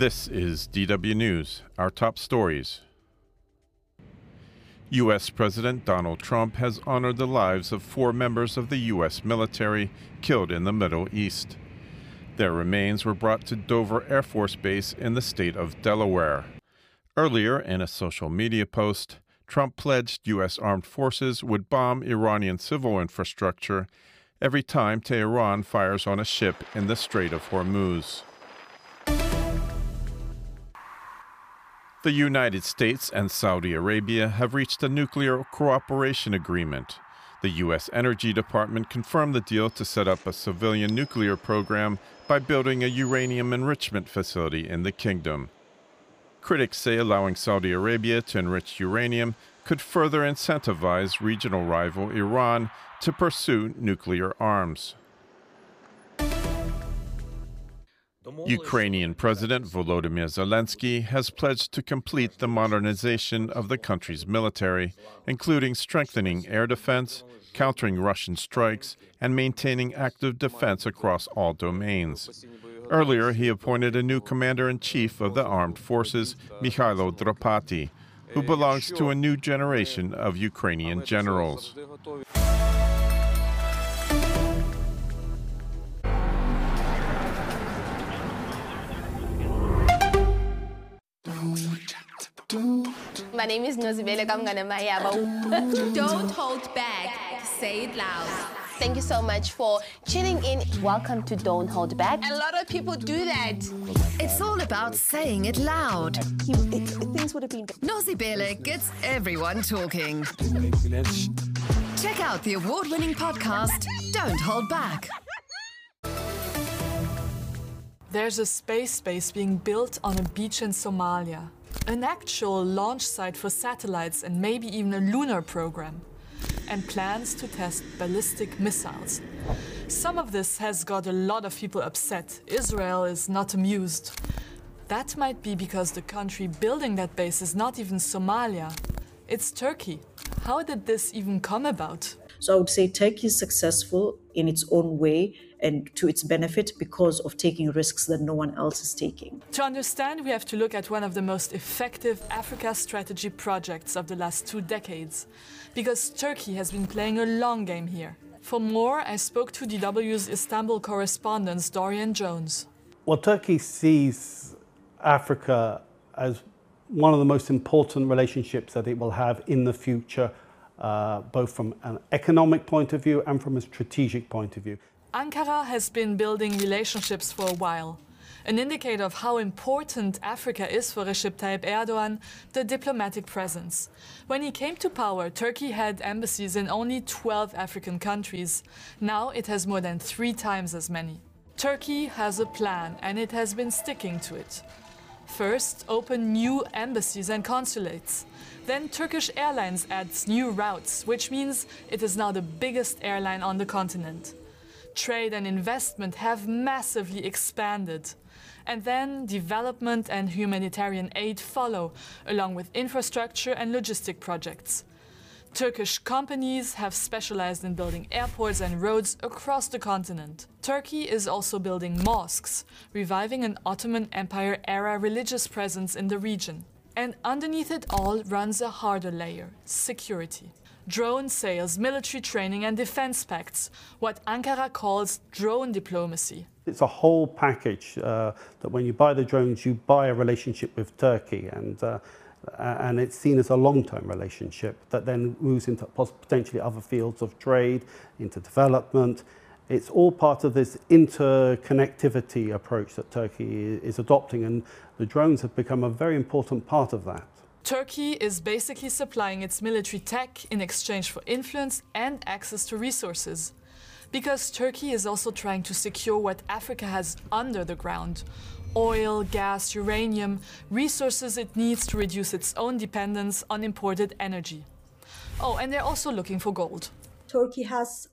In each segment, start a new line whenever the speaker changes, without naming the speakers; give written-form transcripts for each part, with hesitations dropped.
This is DW News, our top stories. U.S. President Donald Trump has honored the lives of 4 members of the U.S. military killed in the Middle East. Their remains were brought to Dover Air Force Base in the state of Delaware. Earlier, in a social media post, Trump pledged U.S. armed forces would bomb Iranian civil infrastructure every time Tehran fires on a ship in the Strait of Hormuz. The United States and Saudi Arabia have reached a nuclear cooperation agreement. The U.S. Energy Department confirmed the deal to set up a civilian nuclear program by building a uranium enrichment facility in the kingdom. Critics say allowing Saudi Arabia to enrich uranium could further incentivize regional rival Iran to pursue nuclear arms. Ukrainian President Volodymyr Zelensky has pledged to complete the modernization of the country's military, including strengthening air defense, countering Russian strikes, and maintaining active defense across all domains. Earlier, he appointed a new commander-in-chief of the armed forces, Mikhailo Drapati, who belongs to a new generation of Ukrainian generals.
My name is Nozibele Kamganemayaba.
Don't hold back. Say it loud.
Thank you so much for tuning in. Welcome to Don't Hold Back.
A lot of people do that.
It's all about saying it loud.
Things would have been...
Nozibele gets everyone talking. Check out the award-winning podcast, Don't Hold Back.
There's a space base being built on a beach in Somalia. An actual launch site for satellites and maybe even a lunar program. And plans to test ballistic missiles. Some of this has got a lot of people upset. Israel is not amused. That might be because the country building that base is not even Somalia. It's Turkey. How did this even come about?
So I would say Turkey is successful in its own way and to its benefit because of taking risks that no one else is taking.
To understand, we have to look at one of the most effective Africa strategy projects of the last 2 decades, because Turkey has been playing a long game here. For more, I spoke to DW's Istanbul correspondent Dorian Jones.
Well, Turkey sees Africa as one of the most important relationships that it will have in the future, both from an economic point of view and from a strategic point of view.
Ankara has been building relationships for a while. An indicator of how important Africa is for Recep Tayyip Erdogan, the diplomatic presence. When he came to power, Turkey had embassies in only 12 African countries. Now it has more than 3 times as many. Turkey has a plan, and it has been sticking to it. First, open new embassies and consulates. Then Turkish Airlines adds new routes, which means it is now the biggest airline on the continent. Trade and investment have massively expanded. And then development and humanitarian aid follow, along with infrastructure and logistic projects. Turkish companies have specialized in building airports and roads across the continent. Turkey is also building mosques, reviving an Ottoman Empire-era religious presence in the region. And underneath it all runs a harder layer, security. Drone sales, military training and defense pacts, what Ankara calls drone diplomacy.
It's a whole package that when you buy the drones, you buy a relationship with Turkey, and it's seen as a long-term relationship that then moves into potentially other fields of trade, into development. It's all part of this interconnectivity approach that Turkey is adopting, and the drones have become a very important part of that.
Turkey is basically supplying its military tech in exchange for influence and access to resources. Because Turkey is also trying to secure what Africa has under the ground: oil, gas, uranium, resources it needs to reduce its own dependence on imported energy. Oh, and they're also looking for gold.
Turkey has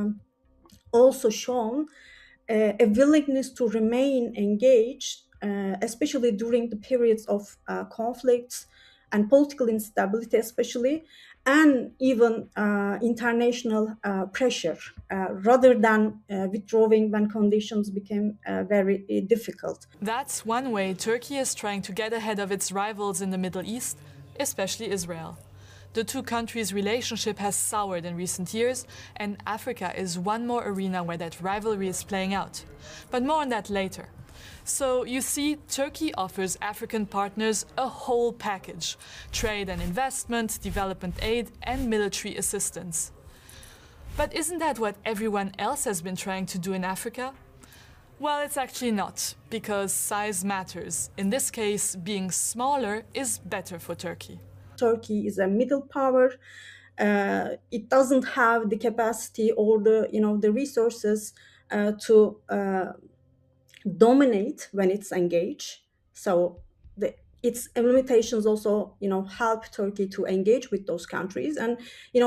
also shown a willingness to remain engaged, especially during the periods of conflicts and political instability especially, and even international pressure, rather than withdrawing when conditions became very difficult.
That's one way Turkey is trying to get ahead of its rivals in the Middle East, especially Israel. The two countries' relationship has soured in recent years, and Africa is one more arena where that rivalry is playing out. But more on that later. So you see, Turkey offers African partners a whole package: trade and investment, development aid, and military assistance. But isn't that what everyone else has been trying to do in Africa? Well, it's actually not, because size matters. In this case, being smaller is better for Turkey.
Turkey is a middle power. It doesn't have the capacity or the resources to dominate when it's engaged. So its limitations also, help Turkey to engage with those countries and,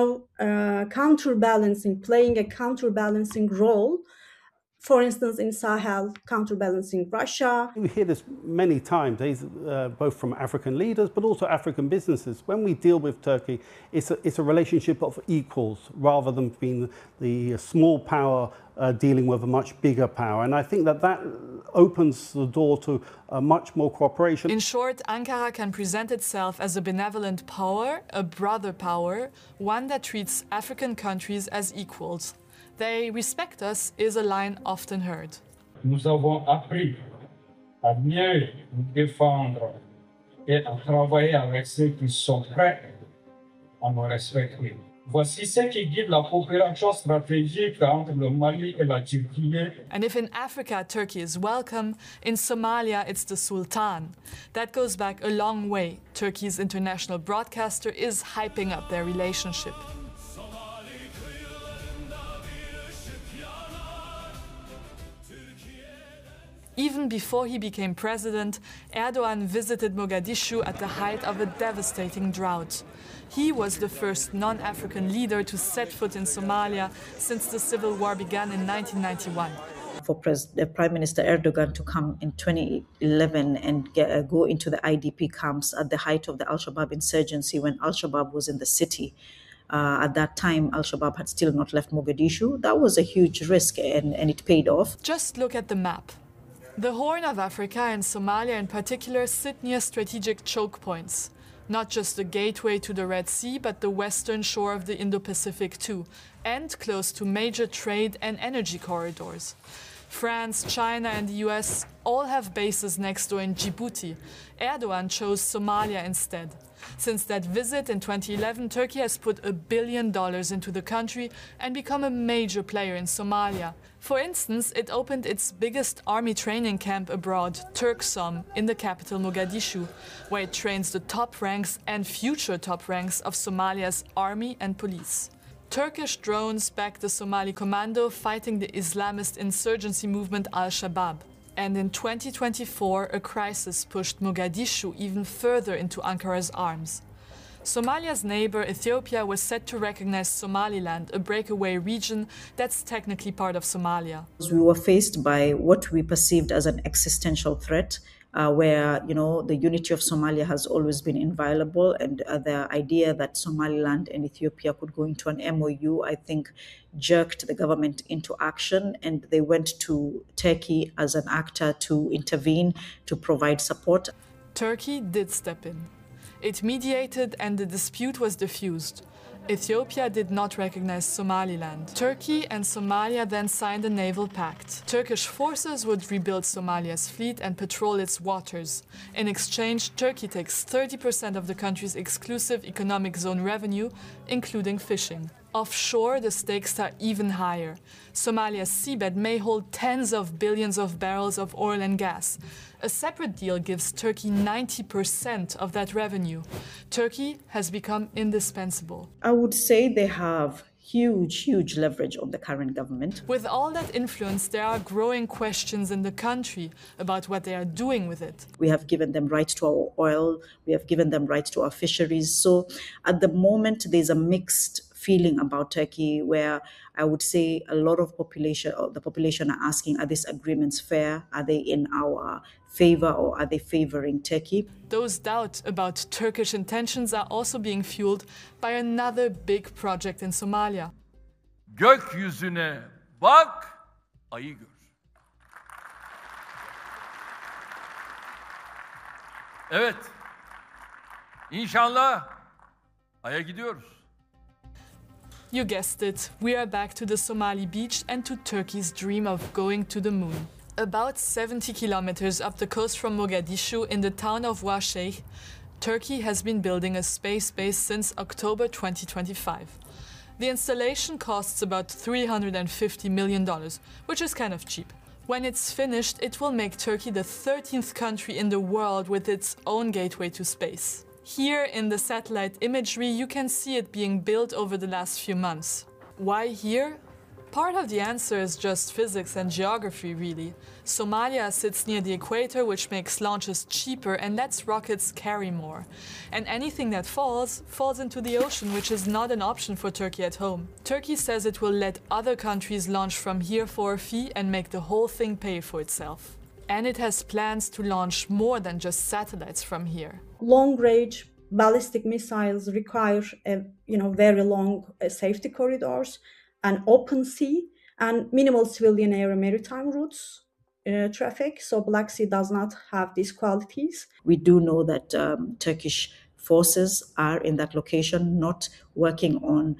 playing a counterbalancing role. For instance, in Sahel, counterbalancing Russia.
We hear this many times, both from African leaders, but also African businesses. When we deal with Turkey, it's a relationship of equals, rather than being the small power dealing with a much bigger power. And I think that opens the door to much more cooperation.
In short, Ankara can present itself as a benevolent power, a brother power, one that treats African countries as equals. They respect us is a line often heard.
Nous avons appris à mieux nous défendre et à travailler avec ceux qui sont prêts à nous respecter. Voici ce qui guide la coopération stratégique entre le Mali et la Turquie.
And if in Africa Turkey is welcome, in Somalia it's the Sultan. That goes back a long way. Turkey's international broadcaster is hyping up their relationship. Even before he became president, Erdogan visited Mogadishu at the height of a devastating drought. He was the first non-African leader to set foot in Somalia since the civil war began in 1991.
For Prime Minister Erdogan to come in 2011 and go into the IDP camps at the height of the Al-Shabaab insurgency, when Al-Shabaab was in the city. At that time, Al-Shabaab had still not left Mogadishu. That was a huge risk, and it paid off.
Just look at the map. The Horn of Africa and Somalia in particular sit near strategic choke points. Not just the gateway to the Red Sea, but the western shore of the Indo-Pacific too, and close to major trade and energy corridors. France, China and the US all have bases next door in Djibouti. Erdogan chose Somalia instead. Since that visit in 2011, Turkey has put $1 billion into the country and become a major player in Somalia. For instance, it opened its biggest army training camp abroad, Turksom, in the capital Mogadishu, where it trains the top ranks and future top ranks of Somalia's army and police. Turkish drones back the Somali commando fighting the Islamist insurgency movement Al-Shabaab. And in 2024, a crisis pushed Mogadishu even further into Ankara's arms. Somalia's neighbor Ethiopia was set to recognize Somaliland, a breakaway region that's technically part of Somalia.
We were faced by what we perceived as an existential threat, where the unity of Somalia has always been inviolable, and the idea that Somaliland and Ethiopia could go into an MOU, I think, jerked the government into action, and they went to Turkey as an actor to intervene, to provide support.
Turkey did step in. It mediated and the dispute was diffused. Ethiopia did not recognize Somaliland. Turkey and Somalia then signed a naval pact. Turkish forces would rebuild Somalia's fleet and patrol its waters. In exchange, Turkey takes 30% of the country's exclusive economic zone revenue, including fishing. Offshore, the stakes are even higher. Somalia's seabed may hold tens of billions of barrels of oil and gas. A separate deal gives Turkey 90% of that revenue. Turkey has become indispensable.
I would say they have huge leverage on the current government.
With all that influence, there are growing questions in the country about what they are doing with it.
We have given them rights to our oil, we have given them rights to our fisheries. So at the moment, there's a mixed feeling about Turkey, where I would say a lot of the population are asking, are these agreements fair? Are they in our favor, or are they favoring Turkey?
Those doubts about Turkish intentions are also being fueled by another big project in Somalia.
Gökyüzüne bak, ayı gör. Evet, İnşallah Ay'a gidiyoruz.
You guessed it, we are back to the Somali beach and to Turkey's dream of going to the moon. About 70 kilometers up the coast from Mogadishu in the town of Washeikh, Turkey has been building a space base since October 2025. The installation costs about $350 million, which is kind of cheap. When it's finished, it will make Turkey the 13th country in the world with its own gateway to space. Here in the satellite imagery, you can see it being built over the last few months. Why here? Part of the answer is just physics and geography, really. Somalia sits near the equator, which makes launches cheaper and lets rockets carry more. And anything that falls into the ocean, which is not an option for Turkey at home. Turkey says it will let other countries launch from here for a fee and make the whole thing pay for itself. And it has plans to launch more than just satellites from here.
Long-range ballistic missiles require, very long safety corridors, an open sea, and minimal civilian air and maritime routes traffic. So Black Sea does not have these qualities.
We do know that Turkish forces are in that location, not working on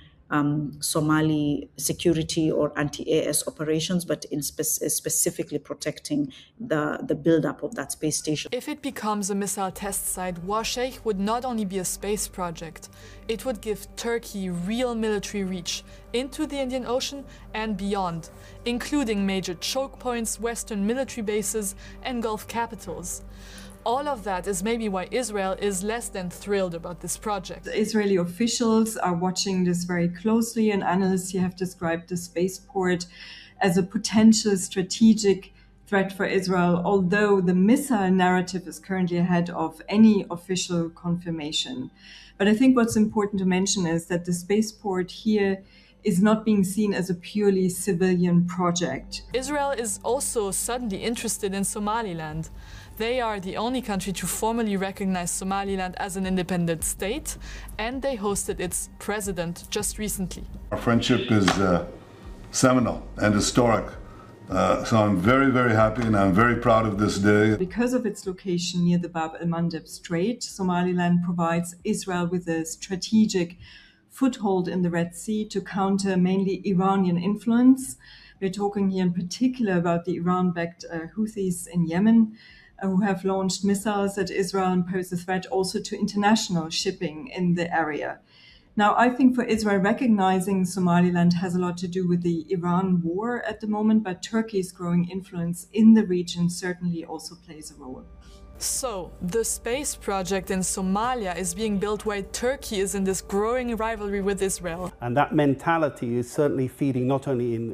Somali security or anti-AS operations, but in specifically protecting the build-up of that space station.
If it becomes a missile test site, Washeikh would not only be a space project, it would give Turkey real military reach into the Indian Ocean and beyond, including major choke points, Western military bases, and Gulf capitals. All of that is maybe why Israel is less than thrilled about this project.
The Israeli officials are watching this very closely, and analysts here have described the spaceport as a potential strategic threat for Israel, although the missile narrative is currently ahead of any official confirmation. But I think what's important to mention is that the spaceport here is not being seen as a purely civilian project.
Israel is also suddenly interested in Somaliland. They are the only country to formally recognize Somaliland as an independent state, and they hosted its president just recently.
Our friendship is seminal and historic. So I'm very, very happy and I'm very proud of this day.
Because of its location near the Bab el-Mandeb Strait, Somaliland provides Israel with a strategic foothold in the Red Sea to counter mainly Iranian influence. We're talking here in particular about the Iran-backed Houthis in Yemen, who have launched missiles at Israel and pose a threat also to international shipping in the area. Now, I think for Israel, recognizing Somaliland has a lot to do with the Iran war at the moment, but Turkey's growing influence in the region certainly also plays a role.
So, the space project in Somalia is being built while Turkey is in this growing rivalry with Israel.
And that mentality is certainly feeding not only in